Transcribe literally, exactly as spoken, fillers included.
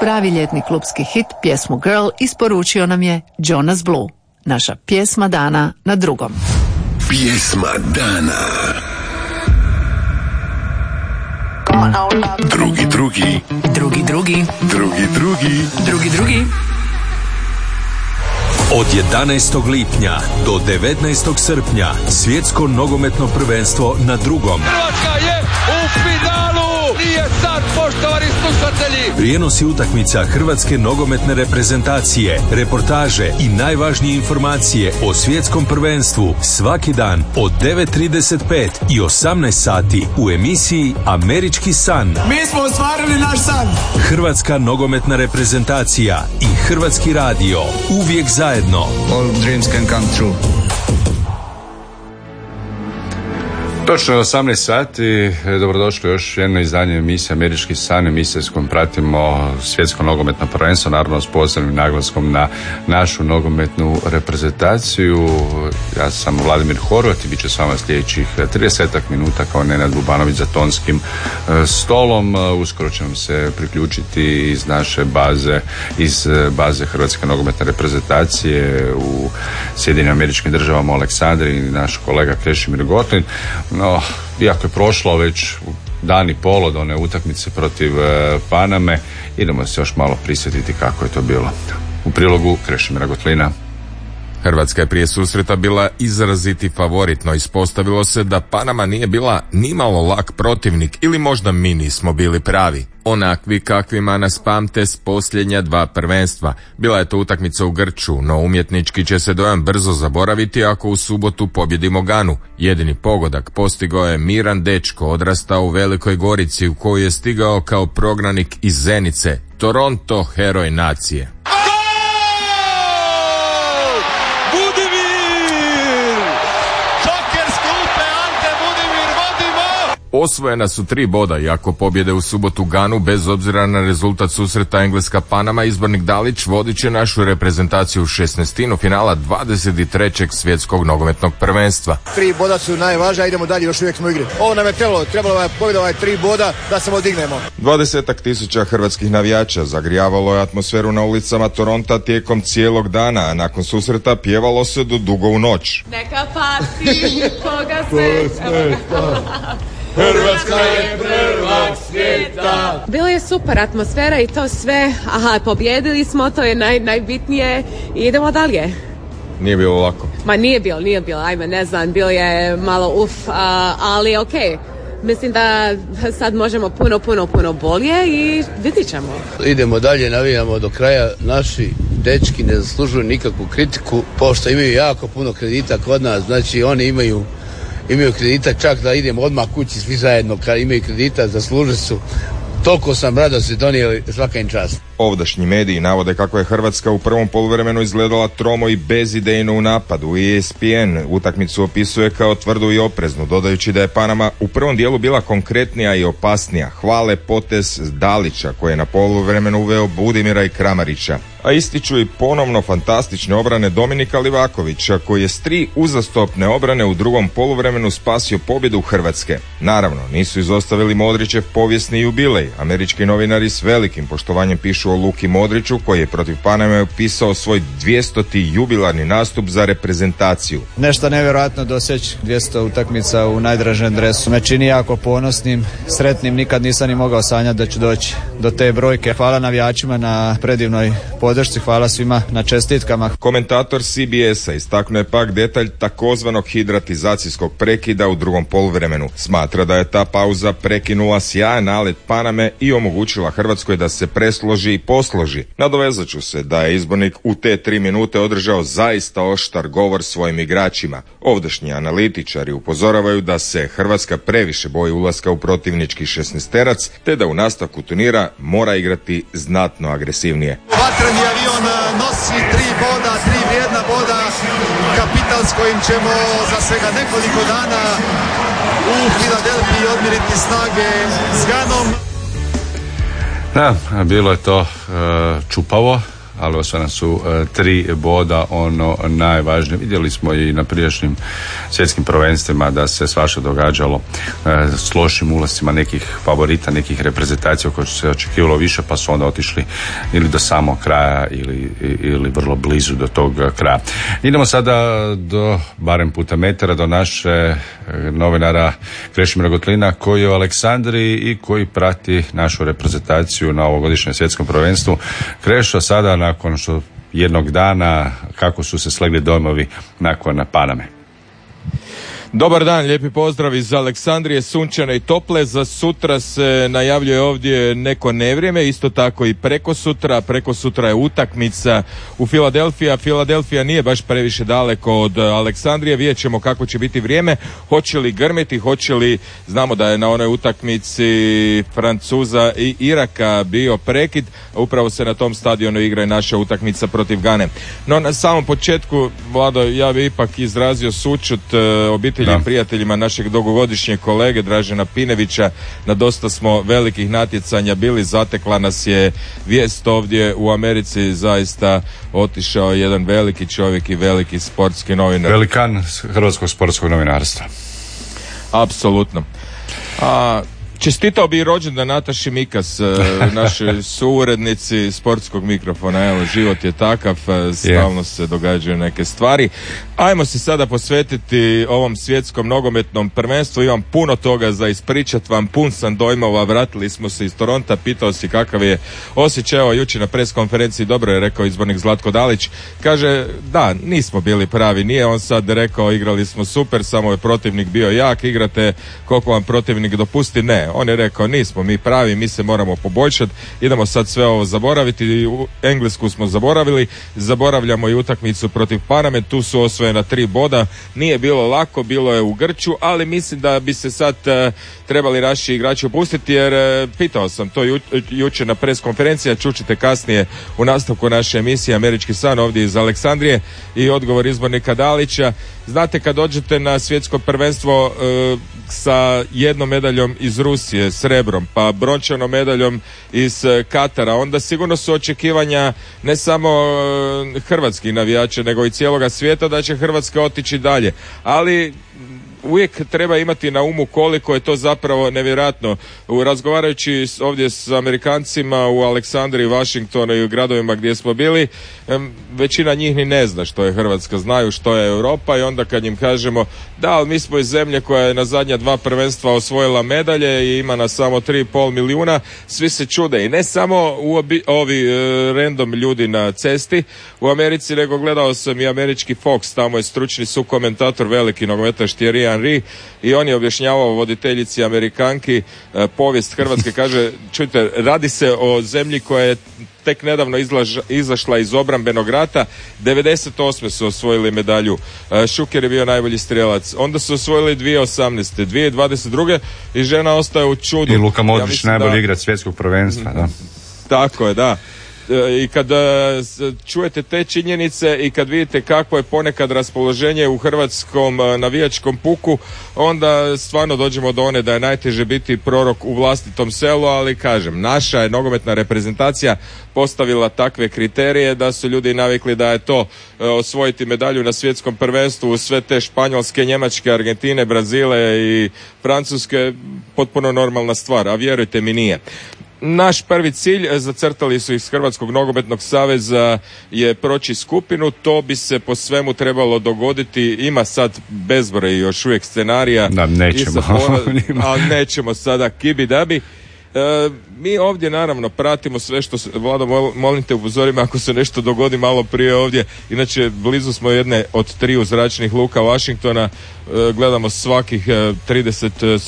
pravi ljetni klupski hit, pjesmu Girl, isporučio nam je Jonas Blue. Naša pjesma dana na drugom. Pjesma dana. Drugi, drugi. Drugi, drugi. Drugi, drugi. Drugi, drugi. Od jedanaestog lipnja do devetnaestog srpnja svjetsko nogometno prvenstvo na drugom. Hrvatska je u finalu! Nije sad, poštovani slušatelji! Prijenosi utakmica hrvatske nogometne reprezentacije, reportaže i najvažnije informacije o svjetskom prvenstvu svaki dan od devet trideset pet i osamnaest sati u emisiji Američki san. Mi smo ostvarili naš san! Hrvatska nogometna reprezentacija i Hrvatski radio uvijek zajedno. All dreams can come true. Točno je osamnaest sati, dobrodošli još jedno izdanje emisije Američki san, emisije s kojom pratimo svjetsko nogometno prvenstvo, naravno s posebnim naglaskom na našu nogometnu reprezentaciju. Ja sam Vladimir Horvat i bit ću s vama sljedećih tridesetak minuta kao Nenad Bubanović za tonskim stolom. Uskoro će nam se priključiti iz naše baze, iz baze Hrvatske nogometne reprezentacije u Sjedinjenim Američkim Državama Aleksandar i naš kolega Krešimir Gotlin. No, iako je prošlo već dan i pol od one utakmice protiv e, Paname, idemo se još malo prisjetiti kako je to bilo. U prilogu Krešimira Gotlina. Hrvatska je prije susreta bila izraziti favorit, no ispostavilo se da Panama nije bila nimalo lak protivnik ili možda mi nismo bili pravi. Onakvi kakvima nas pamte s posljednja dva prvenstva. Bila je to utakmica u Grču, no umjetnički će se dojam brzo zaboraviti ako u subotu pobjedimo Ganu. Jedini pogodak postigao je miran dečko, odrastao u Velikoj Gorici u koju je stigao kao prognanik iz Zenice. Toronto, heroj nacije. Osvojena su tri boda, iako pobjede u subotu Ganu, bez obzira na rezultat susreta Engleska-Panama, izbornik Dalić vodit će našu reprezentaciju u šesnaestinu finala dvadeset trećeg svjetskog nogometnog prvenstva. Tri boda su najvažnija, idemo dalje, još uvijek smo u igri. Ovo nam je trebalo, trebalo je pobjeda ovaj tri boda da se odignemo. Dvadesetak tisuća hrvatskih navijača zagrijavalo je atmosferu na ulicama Toronta tijekom cijelog dana, a nakon susreta pjevalo se do dugo u noć. Neka pati koga se... Hrvatska je prvak svijeta. Bilo je super atmosfera i to sve. Aha, pobjedili smo, to je naj, najbitnije i idemo dalje. Nije bilo lako. Ma nije bilo, nije bilo, ajme ne znam, bilo je malo uf, a, ali ok. Mislim da sad možemo puno, puno, puno bolje i vidit ćemo. Idemo dalje, navijamo do kraja. Naši dečki ne zaslužuju nikakvu kritiku, pošto imaju jako puno kredita kod nas, znači oni imaju imaju kredita, čak da idemo odmah kući svi zajedno, kad imaju kredita, zaslužili su. Toliko sam radosti donijeli, svaka im čast. Ovdašnji mediji navode kako je Hrvatska u prvom poluvremenu izgledala tromo i bezidejno u napadu. E S P N utakmicu opisuje kao tvrdu i opreznu, dodajući da je Panama u prvom dijelu bila konkretnija i opasnija. Hvale potez Dalića koji je na poluvremenu uveo Budimira i Kramarića. A ističu i ponovno fantastične obrane Dominika Livakovića koji je s tri uzastopne obrane u drugom poluvremenu spasio pobjedu Hrvatske. Naravno, nisu izostavili Modrićev povijesni jubilej. Američki novinari s velikim poštovanjem pišu o Luki Modriću koji je protiv Paname upisao svoj dvijestoti jubilarni nastup za reprezentaciju. Nešto nevjerojatno doseći dvjesto utakmica u najdražem dresu. Me čini jako ponosnim, sretnim, nikad nisam ni mogao sanjati da ću doći do te brojke. Hvala navijačima na predivnoj podršci, hvala svima na čestitkama. Komentator C B S-a istaknuo je pak detalj takozvanog hidratizacijskog prekida u drugom poluvremenu. Smatra da je ta pauza prekinula sjajan nalet Paname i omogućila Hrvatskoj da se presloži i posloži. Nadovezat ću se da je izbornik u te tri minute održao zaista oštar govor svojim igračima. Ovdašnji analitičari upozoravaju da se Hrvatska previše boji ulaska u protivnički šesnaesterac, te da u nastavku turnira mora igrati znatno agresivnije. Vatreni avion nosi tri boda, tri vrijedna boda, kapital s kojim ćemo za svega nekoliko dana u Filadelfiji odmiriti snage s Ganom. Da, bilo je to uh, čupavo, ali osvojena su e, tri boda, ono najvažnije. Vidjeli smo i na prijašnjim svjetskim prvenstvima da se svašta događalo e, s lošim ulascima nekih favorita, nekih reprezentacija koje se očekivalo više, pa su onda otišli ili do samog kraja ili, ili vrlo blizu do tog kraja. Idemo sada do barem puta metara do naše novinara Krešimira Gotlina koji je u Aleksandriji i koji prati našu reprezentaciju na ovogodišnjem svjetskom prvenstvu. Krešo, sada nakon što jednog dana, kako su se slegli dojmovi nakon Paname? Dobar dan, lijepi pozdrav iz Aleksandrije, sunčane i tople. Za sutra se najavljuje ovdje neko nevrijeme, isto tako i preko sutra. Preko sutra je utakmica u Filadelfiji. Filadelfija nije baš previše daleko od Aleksandrije. Vidjet ćemo kako će biti vrijeme. Hoće li grmiti, hoće li, znamo da je na onoj utakmici Francuza i Iraka bio prekid. Upravo se na tom stadionu igra i naša utakmica protiv Gane. No na samom početku, Vlado, ja bi ipak izrazio sućut obitelji i prijateljima našeg dugogodišnjeg kolege Dražena Pinevića. Na dosta smo velikih natjecanja bili, zatekla nas je vijest ovdje u Americi, zaista otišao jedan veliki čovjek i veliki sportski novinar. Velikan hrvatskog sportskog novinarstva. Apsolutno. A čestitao bi i rođendan Nataši Mikas, naše suurednici sportskog mikrofona. Evo, život je takav, stalno se događaju neke stvari. Ajmo se sada posvetiti ovom svjetskom nogometnom prvenstvu. Imam puno toga za ispričat vam, pun sam dojmova. Vratili smo se iz Toronta, pitao si kakav je osjećaj. Evo, jučer na pres konferenciji dobro je rekao izbornik Zlatko Dalić. Kaže, da, nismo bili pravi. Nije on sad rekao igrali smo super, samo je protivnik bio jak, igrate koliko vam protivnik dopusti. Ne, on je rekao nismo mi pravi, mi se moramo poboljšati, idemo sad sve ovo zaboraviti. U Englesku smo zaboravili, zaboravljamo i utakmicu protiv Paname, tu su osvojena tri boda, nije bilo lako, bilo je u grču, ali mislim da bi se sad uh, trebali naši igrači opustiti, jer uh, pitao sam to ju, jučer na pres konferenciji, čućete kasnije u nastavku naše emisije Američki san ovdje iz Aleksandrije i odgovor izbornika Dalića. Znate, kad dođete na svjetsko prvenstvo uh, sa jednom medaljom iz Rusije, srebrom, pa brončanom medaljom iz Katara, onda sigurno su očekivanja ne samo hrvatskih navijača, nego i cijeloga svijeta da će Hrvatska otići dalje. Ali uvijek treba imati na umu koliko je to zapravo nevjerojatno. U razgovarajući ovdje s Amerikancima u Aleksandriji, Washingtonu i u gradovima gdje smo bili, većina njih ni ne zna što je Hrvatska, znaju što je Europa, i onda kad im kažemo da, ali mi smo iz zemlje koja je na zadnja dva prvenstva osvojila medalje i ima nas samo tri i pol milijuna, svi se čude. I ne samo u obi, ovi e, random ljudi na cesti u Americi, nego gledao sam i američki Fox, tamo je stručni sukomentator, veliki nogometaš Thierry Henry, i on je objašnjavao voditeljici Amerikanki e, povijest Hrvatske. Kaže, čujte, radi se o zemlji koja je tek nedavno izlaž, izašla iz obrambenog rata. devedeset osme su osvojili medalju. E, Šuker je bio najbolji strijelac. Onda su osvojili dvije tisuće osamnaeste. dvije tisuće dvadeset druge i žena ostaje u čudu. I Luka Modrić, ja najbolji da... igrač svjetskog prvenstva. Da. Tako je, da. I kad čujete te činjenice i kad vidite kako je ponekad raspoloženje u hrvatskom navijačkom puku, onda stvarno dođemo do one da je najteže biti prorok u vlastitom selu, ali kažem, naša je nogometna reprezentacija postavila takve kriterije da su ljudi navikli da je to osvojiti medalju na svjetskom prvenstvu u sve te Španjolske, Njemačke, Argentine, Brazile i Francuske potpuno normalna stvar, a vjerujte mi nije. Naš prvi cilj, zacrtali su iz Hrvatskog nogometnog saveza, je proći skupinu. To bi se po svemu trebalo dogoditi. Ima sad bezbroj još uvijek scenarija. Da, nećemo. Ali nećemo sada kibi dabi. E, mi ovdje naravno pratimo sve što se, Vlado, molim te upozorim ako se nešto dogodi malo prije ovdje, inače blizu smo jedne od triju zračnih luka Washingtona, e, gledamo svakih trideset